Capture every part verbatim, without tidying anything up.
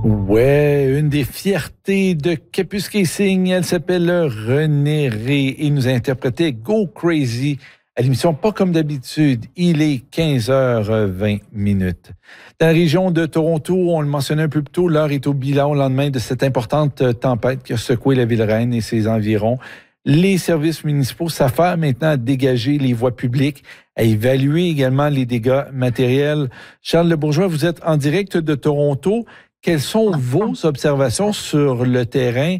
Ouais, une des fiertés de Capus-Casing, elle s'appelle René Ré et nous a interprété Go Crazy à l'émission Pas comme d'habitude. Il est quinze heures vingt minutes. Dans la région de Toronto, on le mentionnait un peu plus tôt, l'heure est au bilan au lendemain de cette importante tempête qui a secoué la ville reine et ses environs. Les services municipaux s'affairent maintenant à dégager les voies publiques, à évaluer également les dégâts matériels. Charles Lebourgeois, vous êtes en direct de Toronto. Quelles sont vos observations sur le terrain,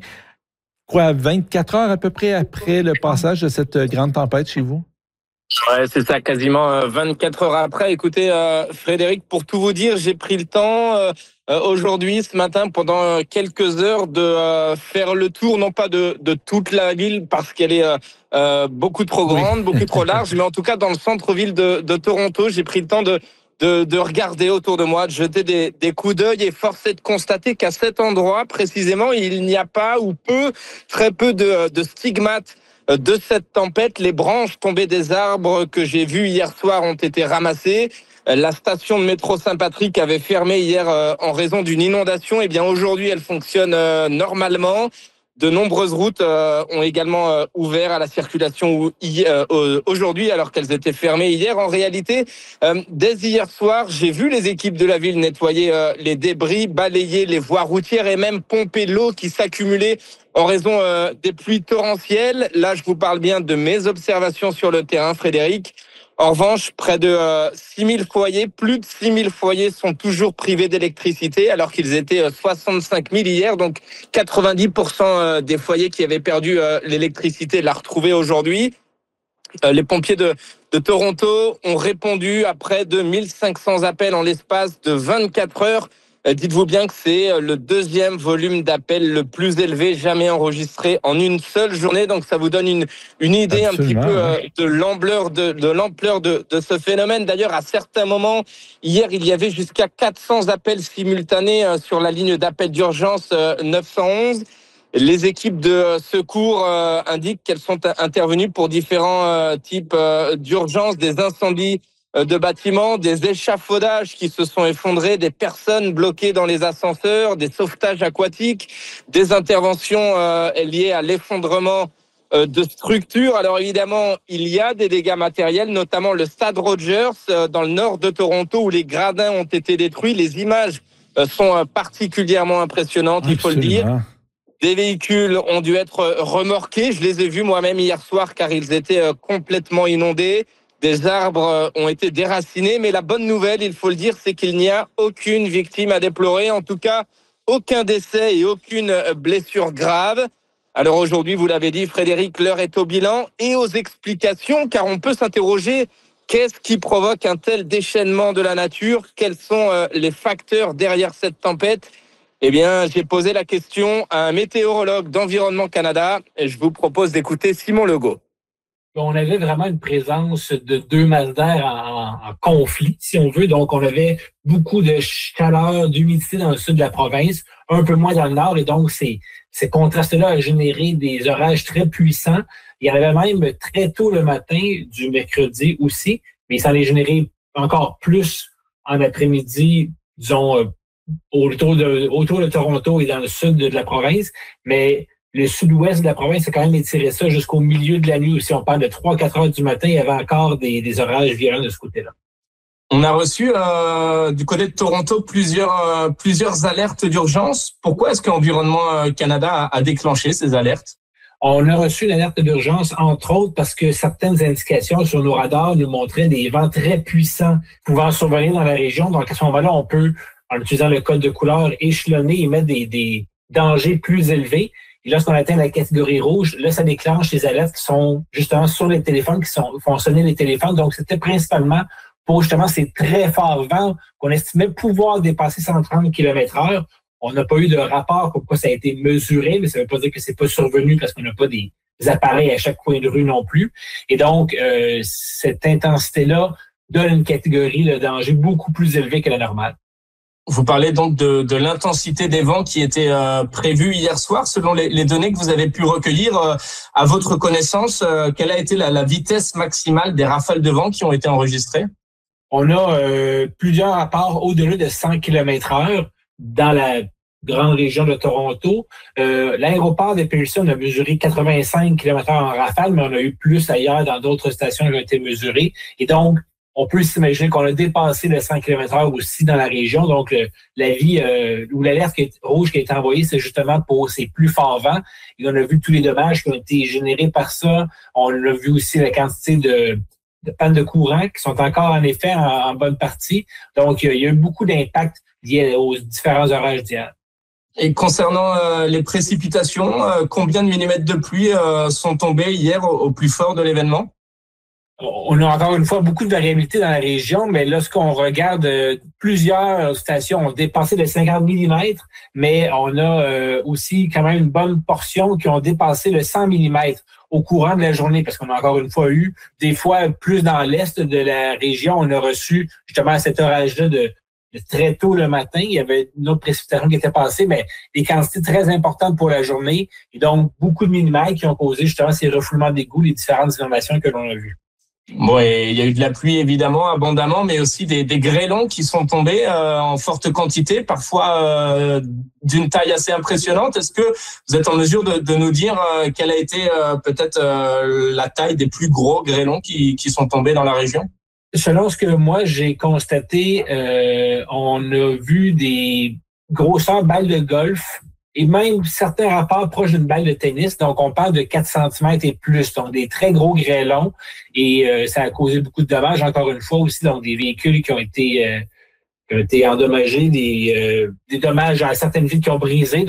quoi, vingt-quatre heures à peu près après le passage de cette grande tempête chez vous? Ouais, c'est ça, quasiment vingt-quatre heures après. Écoutez, euh, Frédéric, pour tout vous dire, j'ai pris le temps euh, aujourd'hui, ce matin, pendant quelques heures, de euh, faire le tour, non pas de, de toute la ville, parce qu'elle est euh, beaucoup trop grande, oui. beaucoup trop large, mais en tout cas, dans le centre-ville de, de Toronto, j'ai pris le temps de De, de regarder autour de moi, de jeter des, des coups d'œil, et force est de constater qu'à cet endroit, précisément, il n'y a pas ou peu, très peu de, de stigmates de cette tempête. Les branches tombées des arbres que j'ai vus hier soir ont été ramassées. La station de métro Saint-Patrick avait fermé hier en raison d'une inondation. Et bien aujourd'hui, elle fonctionne normalement. De nombreuses routes euh, ont également euh, ouvert à la circulation euh, aujourd'hui alors qu'elles étaient fermées hier. En réalité, euh, dès hier soir, j'ai vu les équipes de la ville nettoyer euh, les débris, balayer les voies routières et même pomper l'eau qui s'accumulait en raison euh, des pluies torrentielles. Là, je vous parle bien de mes observations sur le terrain, Frédéric. En revanche, près de euh, six mille foyers, plus de six mille foyers sont toujours privés d'électricité alors qu'ils étaient euh, soixante-cinq mille hier. Donc quatre-vingt-dix pour cent des foyers qui avaient perdu euh, l'électricité l'a retrouvée aujourd'hui. Euh, les pompiers de, de Toronto ont répondu à près de mille cinq cents appels en l'espace de vingt-quatre heures. Euh, dites-vous bien que c'est le deuxième volume d'appels le plus élevé jamais enregistré en une seule journée. Donc ça vous donne une, une idée Absolument, un petit peu euh, de l'ampleur de, de l'ampleur de, de ce phénomène. D'ailleurs, à certains moments, hier, il y avait jusqu'à quatre cents appels simultanés euh, sur la ligne d'appel d'urgence euh, neuf cent onze. Les équipes de secours euh, indiquent qu'elles sont intervenues pour différents euh, types euh, d'urgences, des incendies euh, de bâtiments, des échafaudages qui se sont effondrés, des personnes bloquées dans les ascenseurs, des sauvetages aquatiques, des interventions euh, liées à l'effondrement euh, de structures. Alors évidemment, il y a des dégâts matériels, notamment le stade Rogers euh, dans le nord de Toronto où les gradins ont été détruits. Les images euh, sont euh, particulièrement impressionnantes, Absolument. il faut le dire. Des véhicules ont dû être remorqués. Je les ai vus moi-même hier soir car ils étaient complètement inondés. Des arbres ont été déracinés. Mais la bonne nouvelle, il faut le dire, c'est qu'il n'y a aucune victime à déplorer. En tout cas, aucun décès et aucune blessure grave. Alors aujourd'hui, vous l'avez dit, Frédéric, l'heure est au bilan et aux explications car on peut s'interroger qu'est-ce qui provoque un tel déchaînement de la nature? Quels sont les facteurs derrière cette tempête? Eh bien, j'ai posé la question à un météorologue d'Environnement Canada et je vous propose d'écouter Simon Legault. On avait vraiment une présence de deux masses d'air en, en conflit, si on veut. Donc, on avait beaucoup de chaleur, d'humidité dans le sud de la province, un peu moins dans le nord. Et donc, ces, ces contrastes-là ont généré des orages très puissants. Il y en avait même très tôt le matin du mercredi aussi, mais ça en est généré encore plus en après-midi, disons, autour de, autour de Toronto et dans le sud de la province, mais le sud-ouest de la province a quand même étiré ça jusqu'au milieu de la nuit. Si on parle de trois à quatre heures du matin, il y avait encore des, des orages violents de ce côté-là. On a reçu euh, du côté de Toronto plusieurs, euh, plusieurs alertes d'urgence. Pourquoi est-ce qu'Environnement Canada a, a déclenché ces alertes? On a reçu une alerte d'urgence, entre autres, parce que certaines indications sur nos radars nous montraient des vents très puissants pouvant survenir dans la région. Donc, à ce moment-là, on peut, en utilisant le code de couleur, échelonner et mettre des, des dangers plus élevés. Et lorsqu'on atteint la catégorie rouge, là, ça déclenche les alertes qui sont justement sur les téléphones, qui sont, font sonner les téléphones. Donc, c'était principalement pour justement ces très forts vents qu'on estimait pouvoir dépasser cent trente kilomètres heure. On n'a pas eu de rapport comme quoi ça a été mesuré, mais ça ne veut pas dire que c'est pas survenu parce qu'on n'a pas des appareils à chaque coin de rue non plus. Et donc, euh, cette intensité-là donne une catégorie de danger beaucoup plus élevée que la normale. Vous parlez donc de, de l'intensité des vents qui était euh, prévue hier soir. Selon les, les données que vous avez pu recueillir, euh, à votre connaissance, euh, quelle a été la, la vitesse maximale des rafales de vent qui ont été enregistrées? On a euh, plusieurs rapports au-delà de cent kilomètres heure dans la grande région de Toronto. Euh, l'aéroport de Pearson a mesuré quatre-vingt-cinq kilomètres heure en rafale, mais on a eu plus ailleurs dans d'autres stations qui ont été mesurées. Et donc, on peut s'imaginer qu'on a dépassé le cent kilomètres heure aussi dans la région. Donc, le, l'avis euh, ou l'alerte qui est, rouge qui a été envoyée, c'est justement pour ces plus forts vents. Et on a vu tous les dommages qui ont été générés par ça. On a vu aussi la quantité de, de pannes de courant qui sont encore en effet en, en bonne partie. Donc, il y a eu beaucoup d'impacts liés aux différents orages d'hier. Et concernant euh, les précipitations, euh, combien de millimètres de pluie euh, sont tombés hier au, au plus fort de l'événement? On a encore une fois beaucoup de variabilité dans la région, mais lorsqu'on regarde, euh, plusieurs stations ont dépassé les cinquante millimètres, mais on a euh, aussi quand même une bonne portion qui ont dépassé le cent millimètres au courant de la journée, parce qu'on a encore une fois eu, des fois plus dans l'est de la région, on a reçu justement cet orage-là de très tôt le matin, il y avait une autre précipitation qui était passée, mais des quantités très importantes pour la journée, et donc beaucoup de millimètres qui ont causé justement ces refoulements d'égouts, les différentes inondations que l'on a vues. Bon, et il y a eu de la pluie évidemment abondamment, mais aussi des, des grêlons qui sont tombés euh, en forte quantité, parfois euh, d'une taille assez impressionnante. Est-ce que vous êtes en mesure de, de nous dire euh, quelle a été euh, peut-être euh, la taille des plus gros grêlons qui, qui sont tombés dans la région? Selon ce que moi j'ai constaté, euh, on a vu des grosseurs balles de golf et même certains rapports proches d'une balle de tennis. Donc, on parle de quatre centimètres et plus. Donc, des très gros grêlons. Et euh, ça a causé beaucoup de dommages, encore une fois aussi. Donc, des véhicules qui ont été, euh, qui ont été endommagés, des, euh, des dommages à certaines villes qui ont brisé.